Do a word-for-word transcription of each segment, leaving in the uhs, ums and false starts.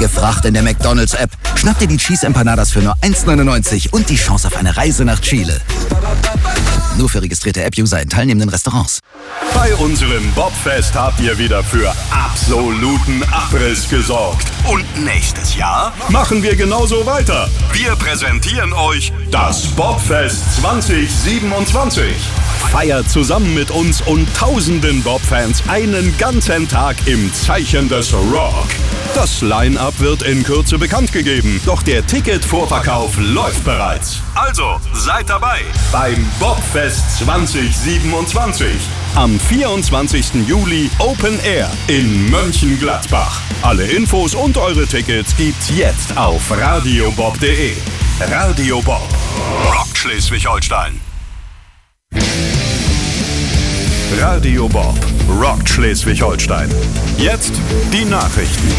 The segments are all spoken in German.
gefragt in der McDonald's-App. Schnapp dir die Cheese Empanadas für nur eins neunundneunzig und die Chance auf eine Reise nach Chile. Nur für registrierte App-User in teilnehmenden Restaurants. Bei unserem Bobfest habt ihr wieder für absoluten Abriss gesorgt. Und nächstes Jahr machen wir genauso weiter. Wir präsentieren euch das Bobfest zwanzig siebenundzwanzig. Feiert zusammen mit uns und tausenden Bob-Fans einen ganzen Tag im Zeichen des Rock. Das Line-Up wird in Kürze bekannt gegeben, doch der Ticketvorverkauf läuft bereits. Also seid dabei beim Bobfest zwanzig siebenundzwanzig. Am vierundzwanzigsten Juli Open Air in Mönchengladbach. Alle Infos und eure Tickets gibt's jetzt auf radiobob punkt de. Radio Bob, Rock Schleswig-Holstein. Radio Bob, Rock Schleswig-Holstein. Jetzt die Nachrichten.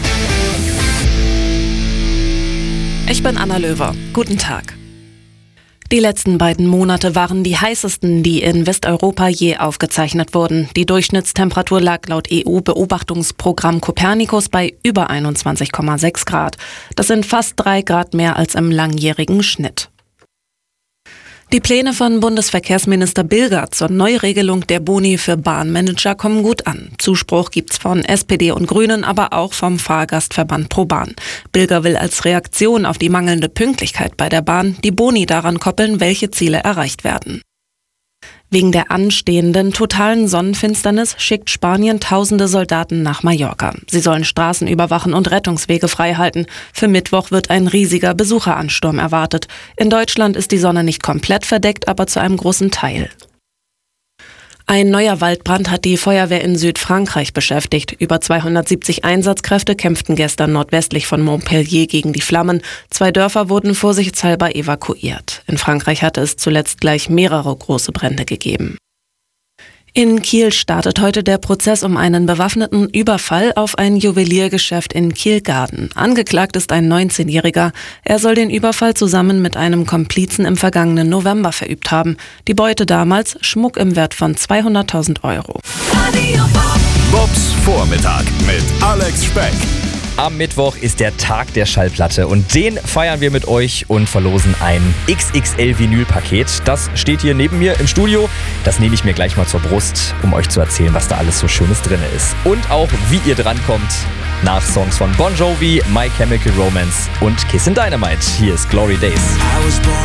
Ich bin Anna Löwer. Guten Tag. Die letzten beiden Monate waren die heißesten, die in Westeuropa je aufgezeichnet wurden. Die Durchschnittstemperatur lag laut E U-Beobachtungsprogramm Copernicus bei über einundzwanzig Komma sechs Grad. Das sind fast drei Grad mehr als im langjährigen Schnitt. Die Pläne von Bundesverkehrsminister Bilger zur Neuregelung der Boni für Bahnmanager kommen gut an. Zuspruch gibt's von S P D und Grünen, aber auch vom Fahrgastverband ProBahn. Bilger will als Reaktion auf die mangelnde Pünktlichkeit bei der Bahn die Boni daran koppeln, welche Ziele erreicht werden. Wegen der anstehenden totalen Sonnenfinsternis schickt Spanien tausende Soldaten nach Mallorca. Sie sollen Straßen überwachen und Rettungswege freihalten. Für Mittwoch wird ein riesiger Besucheransturm erwartet. In Deutschland ist die Sonne nicht komplett verdeckt, aber zu einem großen Teil. Ein neuer Waldbrand hat die Feuerwehr in Südfrankreich beschäftigt. Über zweihundertsiebzig Einsatzkräfte kämpften gestern nordwestlich von Montpellier gegen die Flammen. Zwei Dörfer wurden vorsichtshalber evakuiert. In Frankreich hatte es zuletzt gleich mehrere große Brände gegeben. In Kiel startet heute der Prozess um einen bewaffneten Überfall auf ein Juweliergeschäft in Kielgarden. Angeklagt ist ein neunzehnjähriger. Er soll den Überfall zusammen mit einem Komplizen im vergangenen November verübt haben. Die Beute damals Schmuck im Wert von zweihunderttausend Euro. Bobs Vormittag mit Alex Speck. Am Mittwoch ist der Tag der Schallplatte und den feiern wir mit euch und verlosen ein X X L-Vinyl-Paket. Das steht hier neben mir im Studio. Das nehme ich mir gleich mal zur Brust, um euch zu erzählen, was da alles so Schönes drin ist. Und auch, wie ihr drankommt nach Songs von Bon Jovi, My Chemical Romance und Kissin' Dynamite. Hier ist Glory Days.